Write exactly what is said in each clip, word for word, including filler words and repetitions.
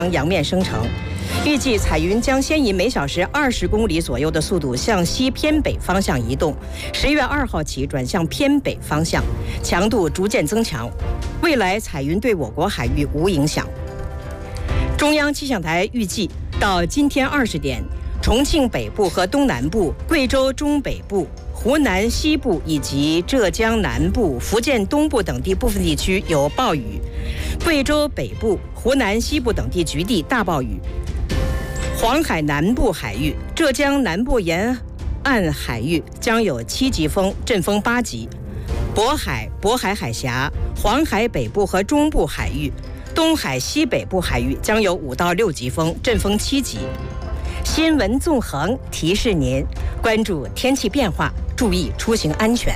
洋面生成。预计彩云将先以每小时二十公里左右的速度向西偏北方向移动，十月二号起转向偏北方向，强度逐渐增强。未来彩云对我国海域无影响。中央气象台预计到今天二十点，重庆北部和东南部、贵州中北部、湖南西部以及浙江南部、福建东部等地部分地区有暴雨，贵州北部、湖南西部等地局地大暴雨。黄海南部海域、浙江南部沿岸海域将有七级风，阵风八级；渤海、渤海海峡、黄海北部和中部海域、东海西北部海域将有五到六级风，阵风七级。新闻纵横提示您关注天气变化，注意出行安全。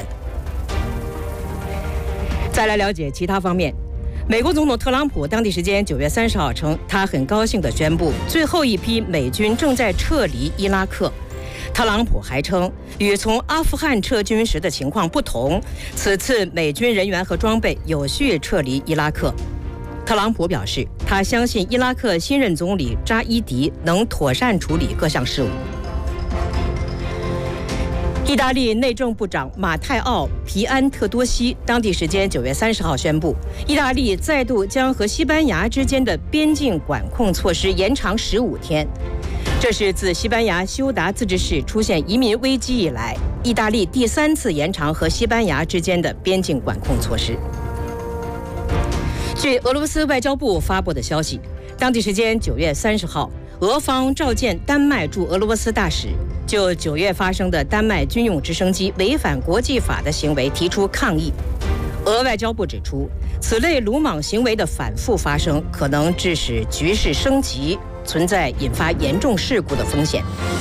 再来了解其他方面。美国总统特朗普当地时间九月三十号称，他很高兴地宣布，最后一批美军正在撤离伊拉克。特朗普还称，与从阿富汗撤军时的情况不同，此次美军人员和装备有序撤离伊拉克。特朗普表示，他相信伊拉克新任总理扎伊迪能妥善处理各项事务。意大利内政部长马泰奥·皮安特多西当地时间九月三十号宣布，意大利再度将和西班牙之间的边境管控措施延长十五天。这是自西班牙休达自治市出现移民危机以来，意大利第三次延长和西班牙之间的边境管控措施。据俄罗斯外交部发布的消息，当地时间九月三十号，俄方召见丹麦驻俄罗斯大使，就九月发生的丹麦军用直升机违反国际法的行为提出抗议。俄外交部指出，此类鲁莽行为的反复发生，可能致使局势升级，存在引发严重事故的风险。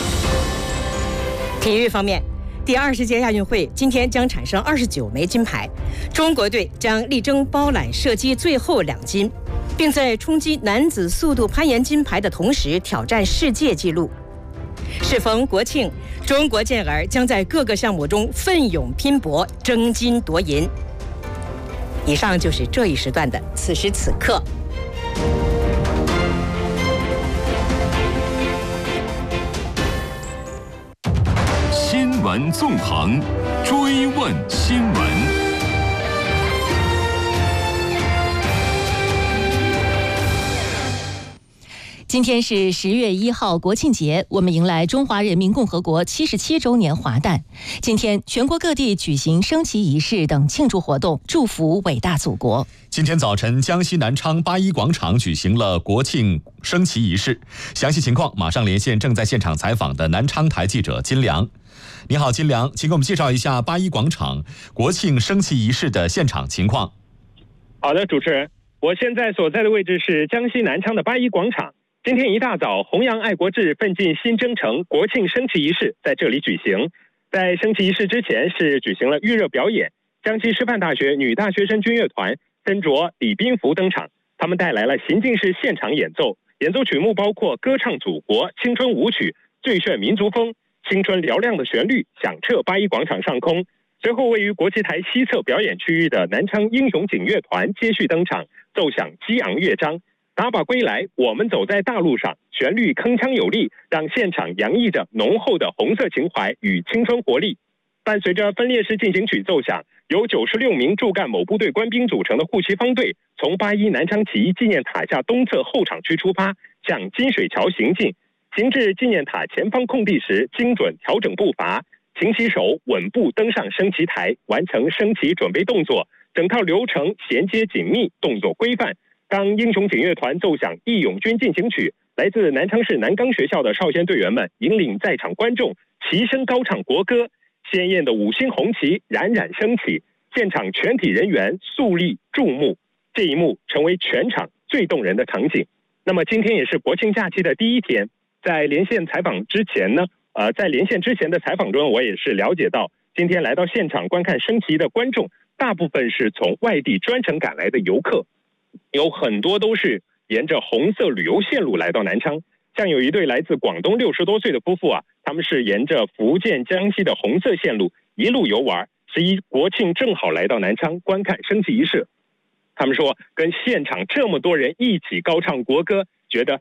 体育方面，第二十届亚运会今天将产生二十九枚金牌，中国队将力争包揽射击最后两金，并在冲击男子速度攀岩金牌的同时挑战世界纪录。适逢国庆，中国健儿将在各个项目中奋勇拼搏，争金夺银。以上就是这一时段的此时此刻。 新闻纵横，追问新闻。 今天是十月一号，国庆节，我们迎来中华人民共和国七十七周年华诞。今天，全国各地举行升旗仪式等庆祝活动，祝福伟大祖国。 今天早晨，江西南昌八一广场举行了国庆升旗仪式。详细情况马上连线正在现场采访的南昌台记者金良。你好，金良，请给我们介绍一下八一广场国庆升旗仪式的现场情况。 好的，主持人，我现在所在的位置是江西南昌的八一广场。今天一大早，弘扬爱国志，奋进新征程国庆升旗仪式在这里举行。在升旗仪式之前是举行了预热表演，江西师范大学女大学生军乐团身着礼宾服登场，他们带来了行进式现场演奏，演奏曲目包括歌唱祖国、青春舞曲、最炫民族风，青春嘹亮的旋律响彻八一广场上空。随后位于国旗台西侧表演区域的南昌英雄警乐团接续登场，奏响激昂乐章。打靶归来，我们走在大路上，旋律铿锵有力，让现场洋溢着浓厚的红色情怀与青春活力。伴随着分列式进行曲奏响，由九十六名驻赣某部队官兵组成的护旗方队，从八一南昌起义纪念塔下东侧后场区出发，向金水桥行进。行至纪念塔前方空地时，精准调整步伐，勤洗手，稳步登上升旗台，完成升旗准备动作。整套流程衔接紧密，动作规范。当英雄警乐团奏响《义勇军进行曲》，来自南昌市南岗学校的少先队员们引领在场观众齐声高唱国歌，鲜艳的五星红旗冉冉升起，现场全体人员肃立注目，这一幕成为全场最动人的场景。那么今天也是国庆假期的第一天，在连线采访之前呢，呃，在连线之前的采访中，我也是了解到，今天来到现场观看升旗的观众，大部分是从外地专程赶来的游客。有很多都是沿着红色旅游线路来到南昌，像有一对来自广东六十多岁的夫妇啊，他们是沿着福建江西的红色线路一路游玩，十一国庆正好来到南昌观看升旗仪式。他们说跟现场这么多人一起高唱国歌，觉得